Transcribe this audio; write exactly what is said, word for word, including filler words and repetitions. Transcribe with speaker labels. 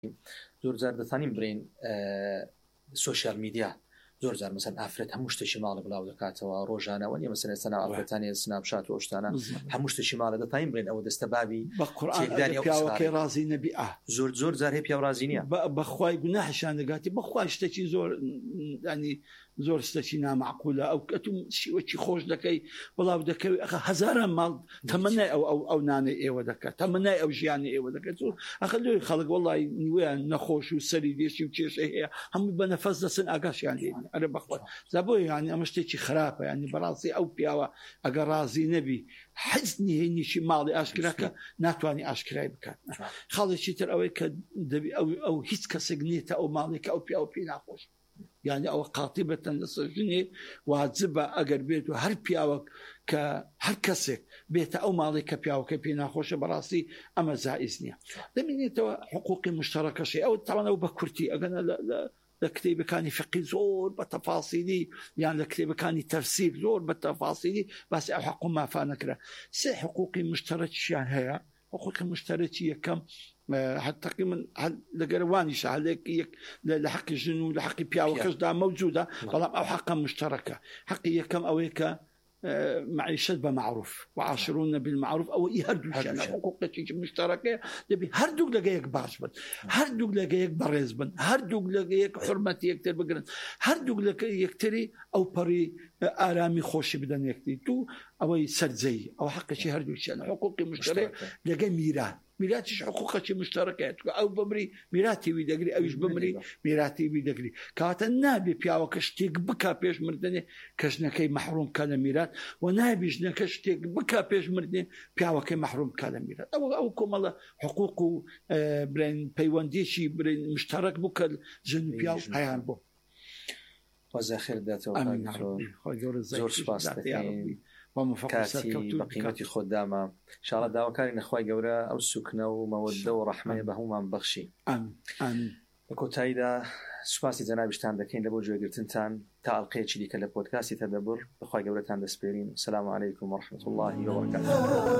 Speaker 1: زۆر جار دەتوانین برین سوشیال میدیا زۆر جار مەسەن ئافرەت هەموو شتێکی ماڵە بڵاو دەکاتەوە ڕۆژانەوە نیە مەسەن ئێستا ئافرەتانی سناپشات و ئەوشتانە هەموو شتێکی ماڵە دەتوانین برین ئەوە دەستە بابی
Speaker 2: بە قورئان پیاوەکەی ڕازی نەبی ئا
Speaker 1: زۆر زۆر جار هەیە پیاو ڕازی نییە
Speaker 2: بەخوای گوناحشان دەگاتی بەخوای شتێکی زۆر ینی زۆر شتێکی نامعقولە ئەو ئەتوم شیوەکی خۆش دەکەی بڵاو دەکەوی ئەخە هەزاران ماڵ تەمەنای ئەو ئەو نانەی ئێوە دەکات تەمەنای ئەو ژیانی ئێوە دەکات زۆر ئەخە لێ خەڵک وەڵی نیوەیان نەخۆش و سەری دێشی و کێشە هەیە هەموو بە نەفەس دەسن ئاگاشیان لێنی ئەرە بەخوای زابۆی ینی ئەمە شتێکی خراپە ینی بەڕاستی ئەو پیاوە ئەگەر ڕازی نەبی حەزنی هێنیشی ماڵی ئاشکراکە ناتوانانی ئاشکرای بکات خاڵێکی تر ئەوەی کە دەبی ئەو هیچ کەسێک نیێتە ئەو ماڵێکە ئەو پیاوە پێی ناخۆش یعنی ئەوە قاتیبەتەن لەسەر ژنێ واجبە ئەگەر بێت و هەر پیاوەک کە هەر کەسێک بێتە ئەو ماڵی کە پیاوەکە پێی ناخۆشە بەڕاستی ئەمە جائز نییە دەبینێتەوە حقوقی مشتەرەکەشی ئەو تاوانەوە بە کورتی ئەگەنە لە کتێبەکانی فقی زۆر بە تەفاسیلی یان لە کتێبەکانی تەفسیر زۆر بە تەفاسیلی باسی ئەو حقوق مافا نەکرا سێ حقوقی مشتەرەکیشیان هەیە حقوقی مشتەرەکی یەکەم حتى من لقرواني شعلك يك لحق الجنو لحق بياو كذا موجودة والله أو حقا مشتركة حقية كم أو هيك معيشة بمعروف وعاشرون بالمعروف أو يهردو شان حقوقك مشتركة دبي هردوك لقيك باش بن هردوك لقيك برز بن هردوك لقيك حرمتي يكتر بقرن هردوك لقيك تري أو بري آرامي خوشي بدن يكتري تو أو سرزي أو حق شيء هردوك شان حقوقي مشتركة لقي ميراث ميراثش حقوقك مشتركات أو بمري ميراثي ويدقري أو إيش بمري ميراثي ويدقري كات النبي بياو كشتيك بكا بيش مردني كشنكي محروم كان ميراث ونبي جنكشتيك بكا بيش مردني بياو كي محروم كان ميراث أو أو كم الله حقوق برين بيوانديشي برين مشترك بكا جن بياو هيان بو
Speaker 1: وزاخر داته
Speaker 2: وخير زور
Speaker 1: سپاس دەکەین کاتی بەقیمەتی خۆدامە انشاءالله داواکاری نەخوای گەورە ئەو سوکنە و مەوەدە و ڕەحمەیە بە هەمومان بەخشی بە کۆتاییدا سوپاسی جەنابیشتان دەکەین لە بۆ گوێگرتنتان تا ئەڵقەیەکی دیکە لە پۆدکاستی تەدەبر بەخوای گەورەتان دەسپێرین. سلام عەلەیکم وەڕەحمەتوڵڵاهی وبەرەکاتوه.